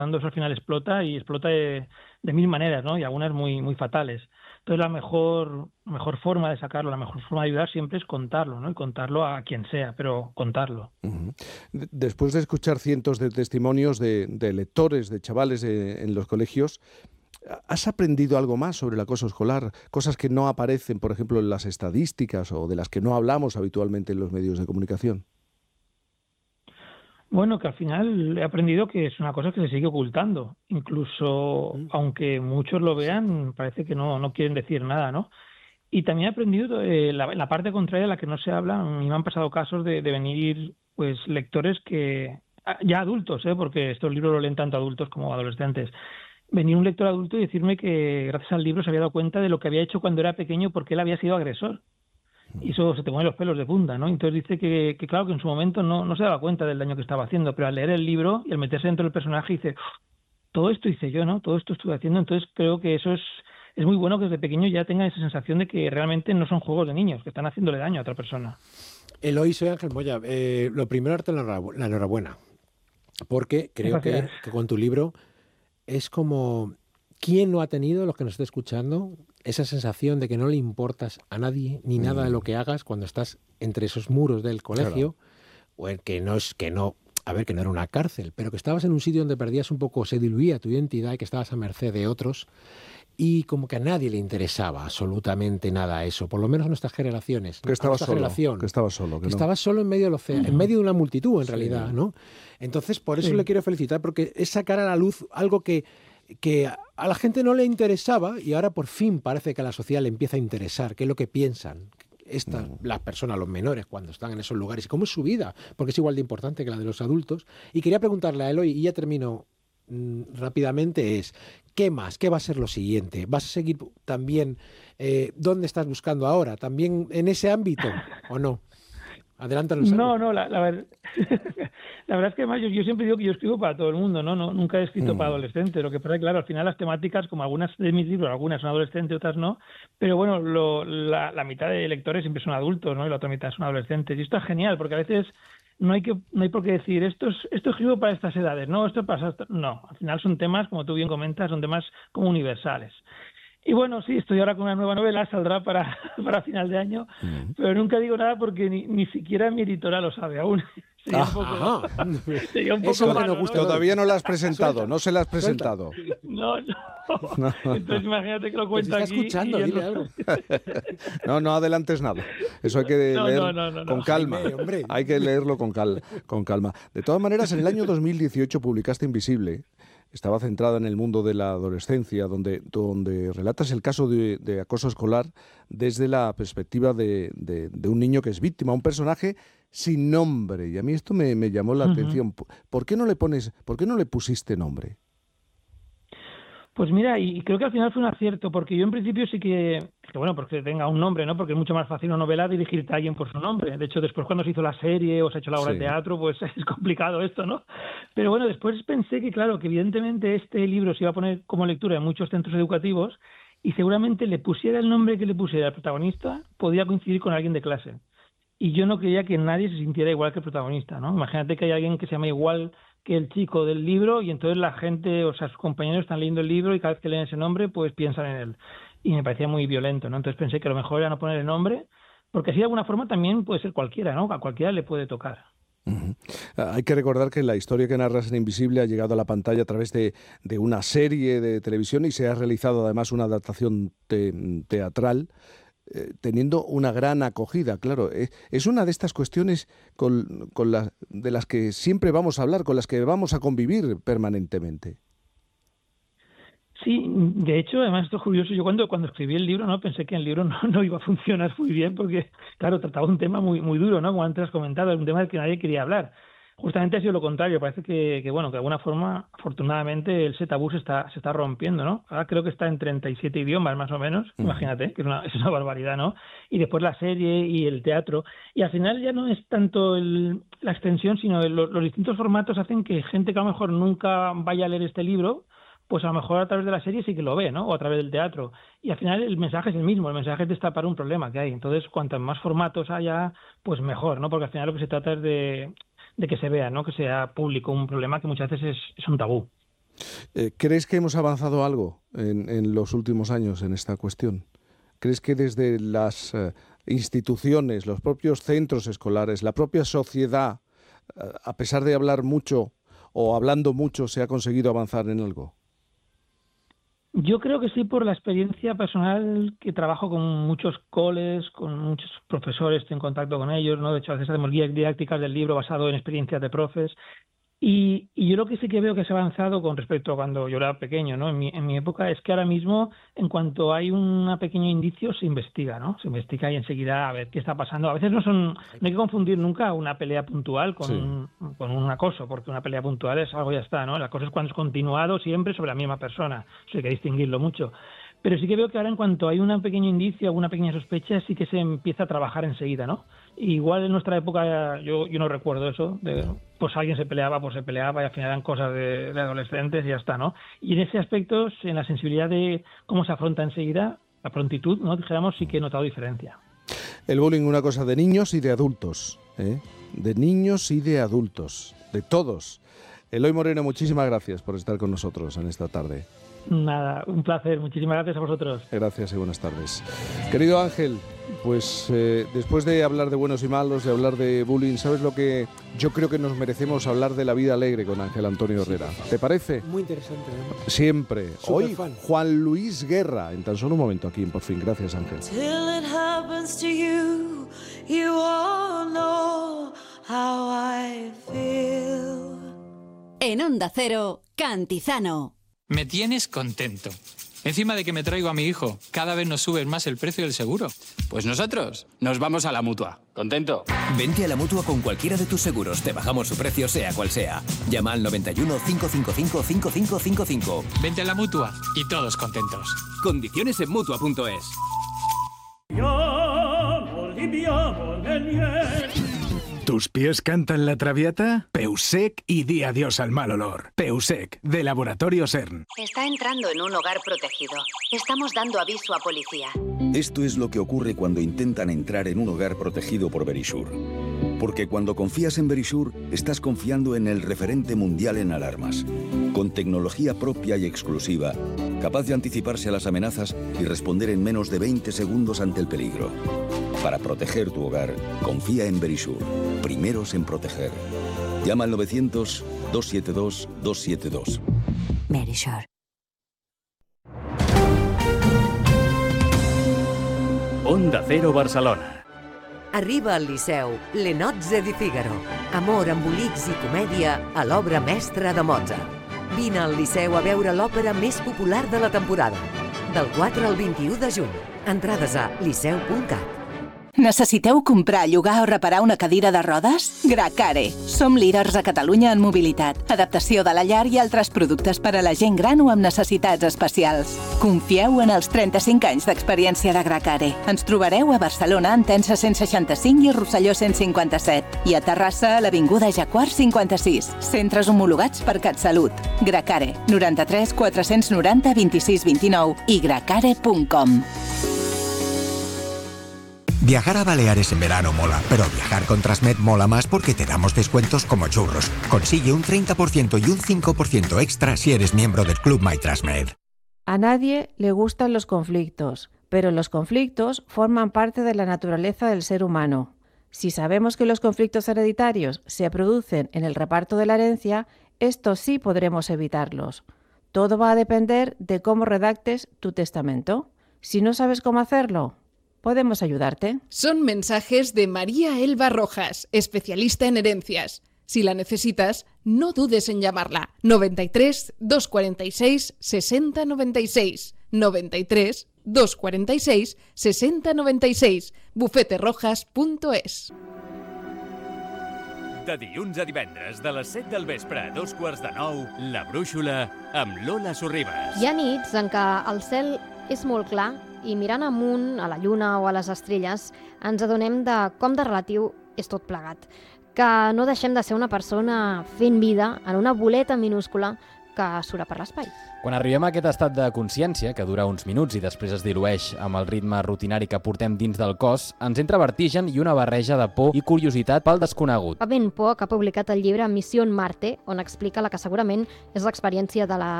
eso al final explota y explota de mil maneras, ¿no? Y algunas muy, muy fatales. Entonces la mejor forma de sacarlo, la mejor forma de ayudar siempre es contarlo, ¿no? Y contarlo a quien sea, pero contarlo. Ujú. Después de escuchar cientos de testimonios de lectores, de chavales en los colegios, ¿has aprendido algo más sobre el acoso escolar? Cosas que no aparecen, por ejemplo, en las estadísticas o de las que no hablamos habitualmente en los medios de comunicación. Bueno, que al final he aprendido que es una cosa que se sigue ocultando. Incluso, aunque muchos lo vean, parece que no quieren decir nada, ¿no? Y también he aprendido la parte contraria, la que no se habla. A mí me han pasado casos de venir pues lectores que, ya adultos, porque estos libros lo leen tanto adultos como adolescentes. Venir un lector adulto y decirme que gracias al libro se había dado cuenta de lo que había hecho cuando era pequeño porque él había sido agresor. Y eso se te ponen los pelos de punta, ¿no? Entonces dice que claro, que en su momento no se daba cuenta del daño que estaba haciendo, pero al leer el libro y al meterse dentro del personaje dice, todo esto hice yo, ¿no? Todo esto estuve haciendo. Entonces creo que eso es muy bueno que desde pequeño ya tengan esa sensación de que realmente no son juegos de niños, que están haciéndole daño a otra persona. Eloy, soy Ángel Moya. Lo primero, darte la enhorabuena, porque creo Gracias. que con tu libro es como... ¿Quién no ha tenido, los que nos esté escuchando, esa sensación de que no le importas a nadie ni nada de lo que hagas cuando estás entre esos muros del colegio? Claro. O en que a ver, que no era una cárcel, pero que estabas en un sitio donde perdías un poco, se diluía tu identidad y que estabas a merced de otros y como que a nadie le interesaba absolutamente nada eso, por lo menos a nuestras generaciones. Que estabas solo, que estabas solo. Que estabas solo en medio del océano, en medio de una multitud en realidad, ¿no? Entonces, por eso le quiero felicitar, porque es sacar a la luz algo que a la gente no le interesaba y ahora por fin parece que a la sociedad le empieza a interesar, qué es lo que piensan las personas, los menores, cuando están en esos lugares y cómo es su vida, porque es igual de importante que la de los adultos. Y quería preguntarle a Eloy, y ya termino rápidamente, ¿qué más? ¿Qué va a ser lo siguiente? ¿Vas a seguir también dónde estás buscando ahora? ¿También en ese ámbito o no? Adelántanos. No, la verdad es que además yo siempre digo que yo escribo para todo el mundo, ¿no? Nunca he escrito para adolescentes. Lo que pasa es que, claro, al final las temáticas, como algunas de mis libros, algunas son adolescentes, otras no, pero bueno, la mitad de lectores siempre son adultos, ¿no? Y la otra mitad son adolescentes. Y esto es genial, porque a veces no hay por qué decir esto escribo para estas edades, no, esto es para... No, al final son temas, como tú bien comentas, son temas como universales. Y bueno, sí, estoy ahora con una nueva novela, saldrá para final de año, pero nunca digo nada porque ni siquiera mi editora lo sabe aún. Sería un poco malo, ¿no? Todavía no la has presentado, no se la has presentado. No. Entonces imagínate que lo cuento aquí. Escuchando, dile algo. No adelantes nada. Eso hay que leer con calma. Hombre. Hay que leerlo con calma. De todas maneras, en el año 2018 publicaste Invisible. Estaba centrada en el mundo de la adolescencia, donde relatas el caso de acoso escolar desde la perspectiva de un niño que es víctima, un personaje sin nombre. Y a mí esto me llamó la atención. ¿Por qué no le pusiste nombre? Pues mira, y creo que al final fue un acierto, porque yo en principio sí que bueno, porque tenga un nombre, ¿no? Porque es mucho más fácil una novela dirigirte a alguien por su nombre. De hecho, después cuando se hizo la serie o se ha hecho la obra de teatro, pues es complicado esto, ¿no? Pero bueno, después pensé que, claro, que evidentemente este libro se iba a poner como lectura en muchos centros educativos y seguramente le pusiera el nombre que le pusiera al protagonista, podía coincidir con alguien de clase. Y yo no quería que nadie se sintiera igual que el protagonista, ¿no? Imagínate que hay alguien que se llama igual que el chico del libro y entonces la gente, o sea, sus compañeros están leyendo el libro y cada vez que leen ese nombre, pues piensan en él. Y me parecía muy violento, ¿no? Entonces pensé que lo mejor era no poner el nombre, porque así de alguna forma también puede ser cualquiera, ¿no? A cualquiera le puede tocar. Hay que recordar que la historia que narras en Invisible ha llegado a la pantalla a través de una serie de televisión y se ha realizado además una adaptación teatral. Teniendo una gran acogida, claro. Es una de estas cuestiones de las que siempre vamos a hablar, con las que vamos a convivir permanentemente. Sí, de hecho, además esto es curioso. Yo cuando escribí el libro, no pensé que el libro no iba a funcionar muy bien porque, claro, trataba un tema muy duro, ¿no? Como antes has comentado, un tema del que nadie quería hablar. Justamente ha sido lo contrario. Parece que bueno, que de alguna forma, afortunadamente, ese tabú se está rompiendo, ¿no? Ahora creo que está en 37 idiomas, más o menos. Imagínate, que es una barbaridad, ¿no? Y después la serie y el teatro. Y al final ya no es tanto la extensión, sino los distintos formatos hacen que gente que a lo mejor nunca vaya a leer este libro, pues a lo mejor a través de la serie sí que lo ve, ¿no? O a través del teatro. Y al final el mensaje es el mismo, el mensaje es destapar un problema que hay. Entonces, cuantos más formatos haya, pues mejor, ¿no? Porque al final lo que se trata es de que se vea, ¿no? Que sea público un problema que muchas veces es un tabú. ¿Crees que hemos avanzado algo en los últimos años en esta cuestión? ¿Crees que desde las instituciones, los propios centros escolares, la propia sociedad, a pesar de hablar mucho o hablando mucho, se ha conseguido avanzar en algo? Yo creo que sí, por la experiencia personal, que trabajo con muchos coles, con muchos profesores, estoy en contacto con ellos, ¿no? De hecho, a veces hacemos guías didácticas del libro basado en experiencias de profes. Y yo lo que sí que veo que se ha avanzado con respecto a cuando yo era pequeño, ¿no? En mi época, es que ahora mismo, en cuanto hay un pequeño indicio, se investiga, ¿no? Se investiga y enseguida a ver qué está pasando. A veces no hay que confundir nunca una pelea puntual con un acoso, porque una pelea puntual es algo, ya está, ¿no? El acoso es cuando es continuado siempre sobre la misma persona. Eso hay que distinguirlo mucho. Pero sí que veo que ahora, en cuanto hay un pequeño indicio, alguna pequeña sospecha, sí que se empieza a trabajar enseguida, ¿no? Igual en nuestra época yo no recuerdo eso, pues alguien se peleaba, y al final eran cosas de adolescentes y ya está, ¿no? Y en ese aspecto, en la sensibilidad de cómo se afronta enseguida, la prontitud, ¿no? Dijéramos, sí que he notado diferencia. El bullying, una cosa de niños y de adultos, ¿eh? De niños y de adultos, de todos. Eloy Moreno, muchísimas gracias por estar con nosotros en esta tarde. Nada, un placer. Muchísimas gracias a vosotros. Gracias y buenas tardes. Querido Ángel, pues después de hablar de buenos y malos, de hablar de bullying, ¿sabes lo que yo creo que nos merecemos? Hablar de la vida alegre con Ángel Antonio Herrera. ¿Te parece? Muy interesante, ¿no? Siempre. Hoy, fan. Juan Luis Guerra, en tan solo un momento aquí en Por Fin. Gracias, Ángel. Till it happens to you, you all know how I feel. En Onda Cero, Cantizano. Me tienes contento. Encima de que me traigo a mi hijo, cada vez nos subes más el precio del seguro. Pues nosotros nos vamos a la Mutua. ¿Contento? Vente a la Mutua con cualquiera de tus seguros. Te bajamos su precio, sea cual sea. Llama al 91 555 5555. Vente a la Mutua y todos contentos. Condiciones en Mutua.es. ¿Tus pies cantan la traviata? Peusec y di adiós al mal olor. Peusec, de Laboratorio CERN. Está entrando en un hogar protegido. Estamos dando aviso a policía. Esto es lo que ocurre cuando intentan entrar en un hogar protegido por Verisure. Porque cuando confías en Verisure, estás confiando en el referente mundial en alarmas. Con tecnología propia y exclusiva, capaz de anticiparse a las amenazas y responder en menos de 20 segundos ante el peligro. Para proteger tu hogar, confía en Verisure. Primeros en proteger. Llama al 900-272-272. Verisure. Onda Cero Barcelona. Arriba al Liceu, Le Nozze di Figaro. Amor, embolics i comèdia a l'obra mestra de Mozart. Vine al Liceu a veure l'òpera més popular de la temporada. Del 4 al 21 de juny. Entrades a liceu.cat. Necessiteu comprar, llogar o reparar una cadira de rodes? Gracare. Som líders a Catalunya en mobilitat, adaptació de la llar i altres productes per a la gent gran o amb necessitats especials. Confieu en els 35 anys d'experiència de Gracare. Ens trobareu a Barcelona, en Tensa 165 i Rosselló 157. I a Terrassa, a l'Avinguda Jaguar 56. Centres homologats per CatSalut. Gracare. 93 490 26 29 i gracare.com. Viajar a Baleares en verano mola, pero viajar con Transmed mola más porque te damos descuentos como churros. Consigue un 30% y un 5% extra si eres miembro del Club MyTransmed. A nadie le gustan los conflictos, pero los conflictos forman parte de la naturaleza del ser humano. Si sabemos que los conflictos hereditarios se producen en el reparto de la herencia, estos sí podremos evitarlos. Todo va a depender de cómo redactes tu testamento. Si no sabes cómo hacerlo, podemos ayudarte. Son mensajes de María Elba Rojas, especialista en herencias. Si la necesitas, no dudes en llamarla. 93 246 6096. 93 246 6096. bufeterojas.es. De dilluns a divendres, de les 7 del vespre a 8:45, La Brúixola, amb Lola Sorribas. Hi ha nits en què el cel és molt clar i mirant amunt, a la lluna o a les estrelles, ens adonem de com de relatiu és tot plegat. Que no deixem de ser una persona fent vida en una boleta minúscula que sura per l'espai. Quan arribem a aquest estat de consciència, que dura uns minuts i després es dilueix amb el ritme rutinari que portem dins del cos, ens entra vertigen i una barreja de por i curiositat pel desconegut. Paven Poch ha publicat el llibre Missió Marte, on explica la que segurament és l'experiència de la